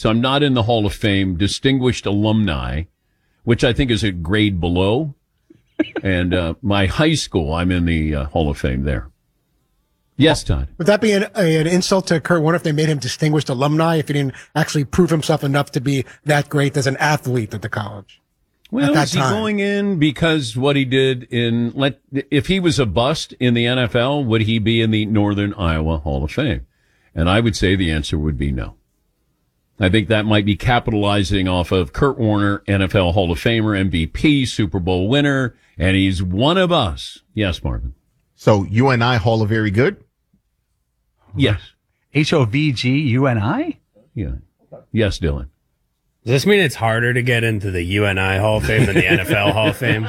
So I'm not in the Hall of Fame. Distinguished alumni, which I think is a grade below. And my high school, I'm in the Hall of Fame there. Yes, Todd. Would that be an insult to Kurt Warner if they made him distinguished alumni, if he didn't actually prove himself enough to be that great as an athlete at the college? Well, is he going in because what he did if he was a bust in the NFL, would he be in the Northern Iowa Hall of Fame? And I would say the answer would be no. I think that might be capitalizing off of Kurt Warner, NFL Hall of Famer, MVP, Super Bowl winner, and he's one of us. Yes, Marvin. So UNI Hall of Very Good? Yes. HOVGUNI? Yeah. Yes, Dylan. Does this mean it's harder to get into the UNI Hall of Fame than the NFL Hall of Fame?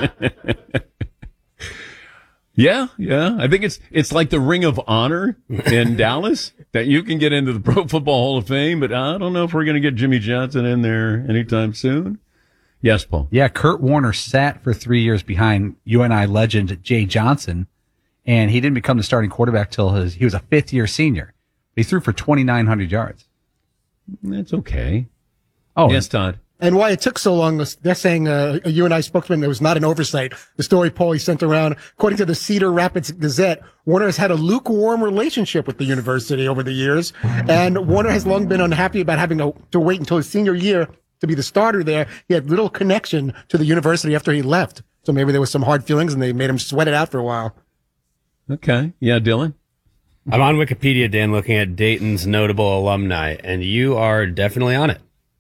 Yeah. I think it's like the Ring of Honor in Dallas that you can get into the Pro Football Hall of Fame, but I don't know if we're going to get Jimmy Johnson in there anytime soon. Yes, Paul. Yeah, Kurt Warner sat for 3 years behind UNI legend Jay Johnson, and he didn't become the starting quarterback till he was a fifth-year senior. He threw for 2,900 yards. That's okay. Oh, yes, Todd. And why it took so long, they're saying a UNI spokesman, there was not an oversight. The story Paulie sent around, according to the Cedar Rapids Gazette, Warner has had a lukewarm relationship with the university over the years. And Warner has long been unhappy about having to wait until his senior year to be the starter there. He had little connection to the university after he left. So maybe there was some hard feelings and they made him sweat it out for a while. Okay. Yeah, Dylan? I'm on Wikipedia, Dan, looking at Dayton's notable alumni, and you are definitely on it.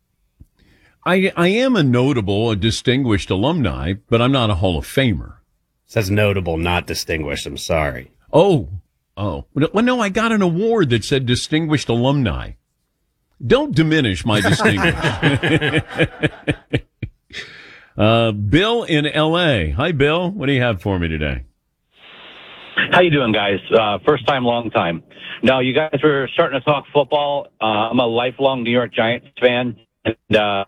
I am a distinguished alumni, but I'm not a Hall of Famer. It says notable, not distinguished. I'm sorry. Oh. Well, no, I got an award that said distinguished alumni. Don't diminish my distinguished. Bill in L.A. Hi, Bill. What do you have for me today? How you doing, guys? First time, long time. Now, you guys were starting to talk football. I'm a lifelong New York Giants fan, and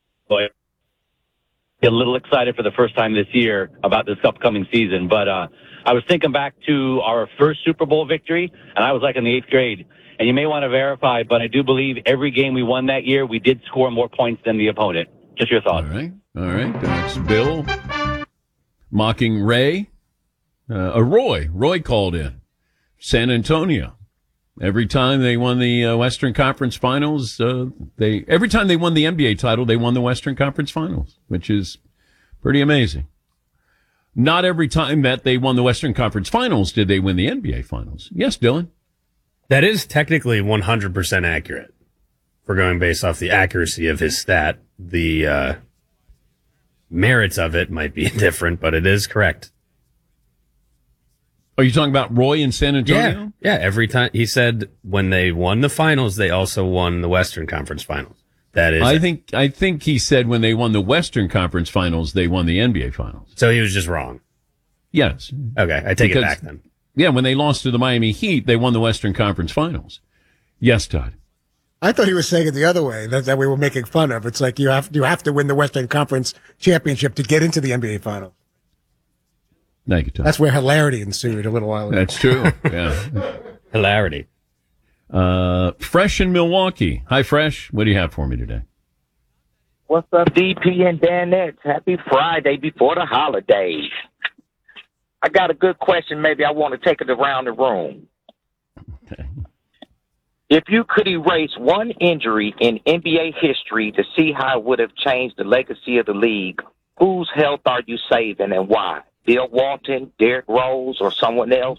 get a little excited for the first time this year about this upcoming season. But I was thinking back to our first Super Bowl victory, and I was like in the 8th grade. And you may want to verify, but I do believe every game we won that year, we did score more points than the opponent. Just your thoughts. All right. That's Bill mocking Ray. Roy called in. San Antonio. Every time they won the Western Conference Finals, every time they won the NBA title, they won the Western Conference Finals, which is pretty amazing. Not every time that they won the Western Conference Finals did they win the NBA Finals. Yes, Dylan? That is technically 100% accurate. If we're going based off the accuracy of his stat, the merits of it might be different, but it is correct. Are you talking about Roy in San Antonio? Yeah. Every time he said when they won the finals, they also won the Western Conference Finals. That is, I think he said when they won the Western Conference Finals, they won the NBA Finals. So he was just wrong. Yes. Okay, I take it back then. Yeah, when they lost to the Miami Heat, they won the Western Conference Finals. Yes, Todd. I thought he was saying it the other way, that we were making fun of. It's like you have to win the Western Conference Championship to get into the NBA Finals. Thank you, Todd. That's where hilarity ensued a little while ago. That's true. Yeah. Hilarity. Fresh in Milwaukee. Hi, Fresh. What do you have for me today? What's up, DP and Danette? Happy Friday before the holidays. I got a good question. Maybe I want to take it around the room. Okay. If you could erase one injury in NBA history to see how it would have changed the legacy of the league, whose health are you saving and why? Bill Walton, Derrick Rose, or someone else?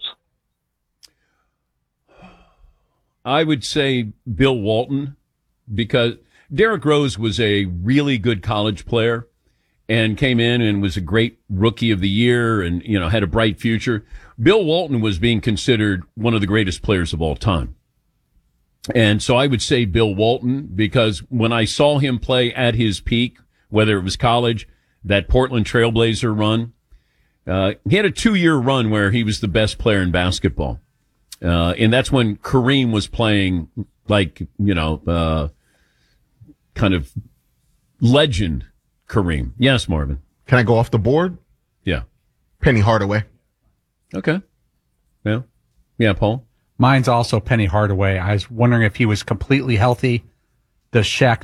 I would say Bill Walton, because Derrick Rose was a really good college player and came in and was a great rookie of the year and, had a bright future. Bill Walton was being considered one of the greatest players of all time. And so I would say Bill Walton, because when I saw him play at his peak, whether it was college, that Portland Trailblazer run, he had a 2-year run where he was the best player in basketball. And that's when Kareem was playing like, kind of legend Kareem. Yes, Marvin. Can I go off the board? Yeah. Penny Hardaway. Okay. Yeah, Paul? Mine's also Penny Hardaway. I was wondering if he was completely healthy. Does Shaq